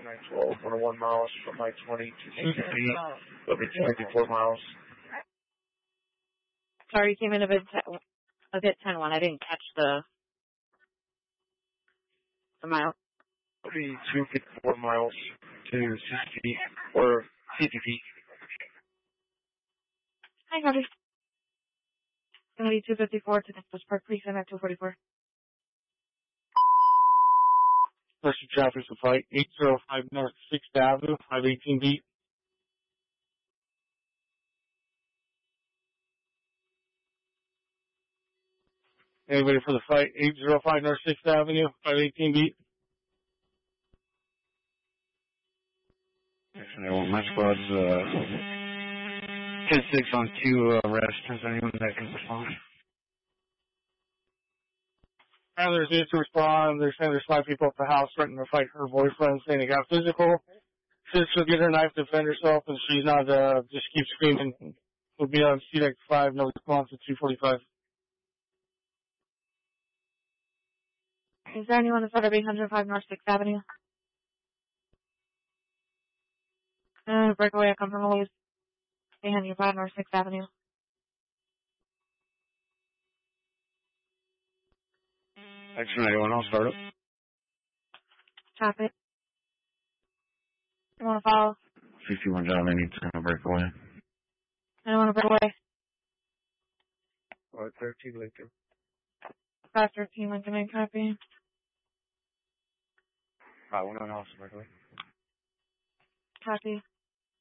I-12, 101 miles from I-20 to it'll be 24 miles. Sorry, you came in a bit 10-1. I didn't catch the mile. It'll be 254 miles to CTP, or CTP. Hi, Copy. It's going to be 254 to Nicholas Park Precinct at 244. First traffic supply 805 North 6th Avenue, 518 beat. Anybody for the fight? 805 North 6th Avenue, 518 beat. My squad's 10-6 on 2 arrests. Is anyone that can respond? And there's need to respond. They're saying there's 5 people at the house threatening to fight her boyfriend, saying it got physical. Says she'll get her knife to defend herself, and she's not, just keep screaming. We'll be on CDEC 5, no response at 245. Is there anyone that's out of 805 North 6th Avenue? Breakaway, I come from Louise. 805 North 6th Avenue. Action 91, I'll start up. Chop it. You want to follow? 61 job, I need to break away. I don't want to break away. 13 Lincoln. 513 Lincoln, I copy. 1 also break away. Copy.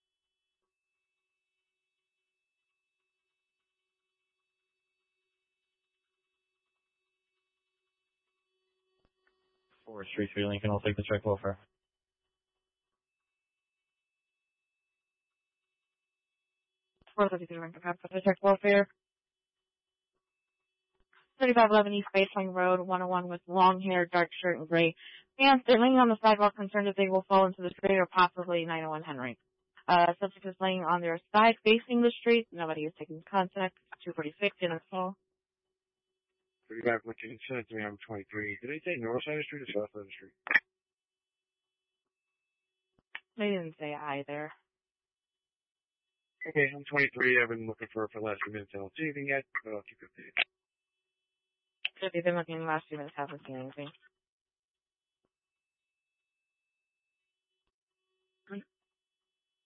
Forward 33 Lincoln, I'll take the check welfare. Four 33 Lincoln, copy for the check welfare. 3511 East Baseline Road, 101 with long hair, dark shirt, and gray pants. They're laying on the sidewalk, concerned that they will fall into the street or possibly 901 Henry. Subject is laying on their side, facing the street. Nobody is taking contact. 246 in a call. 35 Lincoln, send it to me, I'm 23. Did they say north side of the street or south side of the street? They didn't say either. Okay, I'm 23. I've been looking for it for the last few minutes. I don't see anything yet, but I'll keep you updated. They've been looking in the last few minutes, haven't seen anything.